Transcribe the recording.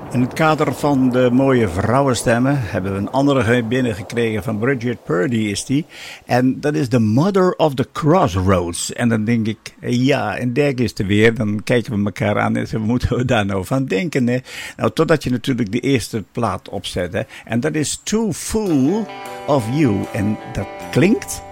In het kader van de mooie vrouwenstemmen hebben we een andere binnengekregen van Bridget Purdy is die. En dat is The Mother of the Crossroads. En dan denk ik, ja, en daar is het weer. Dan kijken we elkaar aan en zeggen, moeten we daar nou van denken? Hè? Nou, totdat je natuurlijk de eerste plaat opzet. Hè? En dat is Too Full of You. En dat klinkt